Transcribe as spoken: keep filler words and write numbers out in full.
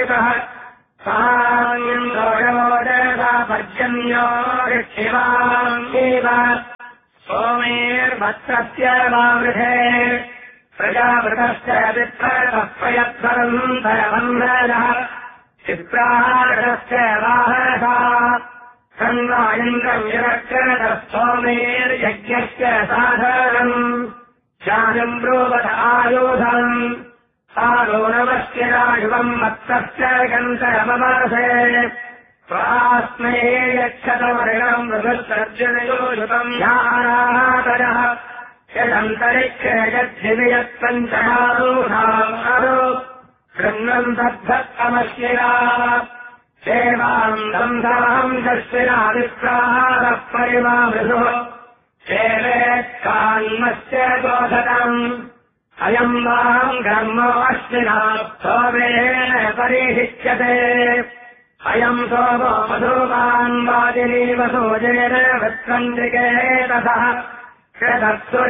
पर्जन्यो ऋक्षिवाङ्गेव सोमेर्भत्सस्य वावृधे प्रजावृतश्च विप्रतः प्रयत्नरन्तरबन्धनः क्षिप्राहारश्च वाहसा सन्नायन्द्रम् विरक्रतः सोमेर्यज्ञस्य साधनम् शाजम् ब्रूवत आयुधम् सारोनवस्य रायुवम् मत्तस्य गन्तरममासे स्वास्मै यच्छतमरिणम् मृगसर्जनयोजुतम् यानातरः यदन्तरिक्षे यद्धिवियत्पञ्चमारूढाम् अरो शृण्वम् तद्धत्तमशिरा सेवाम् दन्धाम् दर्शिना विप्राहारः परिमामृषुः सेवेत्कान्मस्य बोधनम् अयम् वाम् घर्मोऽश्विना सोमेन परिहिच्यते अयम् सोमो मधुवान् वादिनीव सूजेन वृत्रम् दिगे तथः